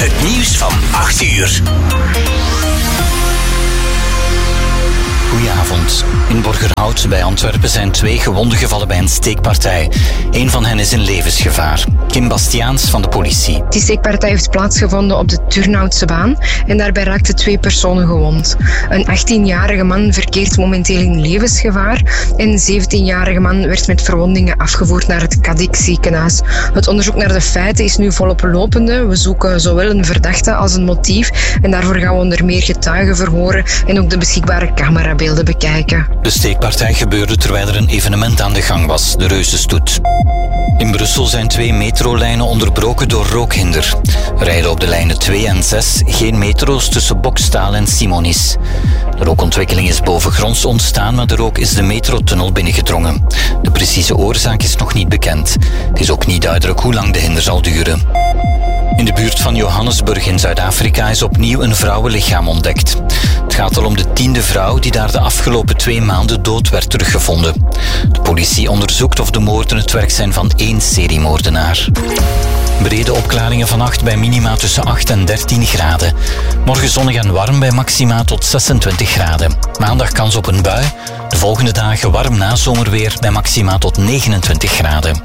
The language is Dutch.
Het nieuws van 8 uur. Goedenavond. In Borgerhout bij Antwerpen zijn 2 gewonden gevallen bij een steekpartij. Eén van hen is in levensgevaar. Kim Bastiaans van de politie. Die steekpartij heeft plaatsgevonden op de Turnhoutse baan en daarbij raakten 2 personen gewond. Een 18-jarige man verkeert momenteel in levensgevaar en een 17-jarige man werd met verwondingen afgevoerd naar het Cadix ziekenhuis. Het onderzoek naar de feiten is nu volop lopende. We zoeken zowel een verdachte als een motief en daarvoor gaan we onder meer getuigen verhoren en ook de beschikbare camerabeelden bekijken. De steekpartij gebeurde terwijl er een evenement aan de gang was, de Reuzenstoet. In Brussel zijn 2 metrolijnen onderbroken door rookhinder. Rijden op de lijnen 2 en 6 geen metro's tussen Bokstaal en Simonis. De rookontwikkeling is bovengronds ontstaan, maar de rook is de metrotunnel binnengedrongen. De precieze oorzaak is nog niet bekend. Het is ook niet duidelijk hoe lang de hinder zal duren. In de buurt van Johannesburg in Zuid-Afrika is opnieuw een vrouwenlichaam ontdekt. Het gaat al om de 10e vrouw die daar de afgelopen 2 maanden dood werd teruggevonden. De politie onderzoekt of de moorden het werk zijn van 1 seriemoordenaar. Brede opklaringen vannacht bij minima tussen 8 en 13 graden. Morgen zonnig en warm bij maxima tot 26 graden. Maandag kans op een bui. De volgende dagen warm nazomerweer bij maxima tot 29 graden.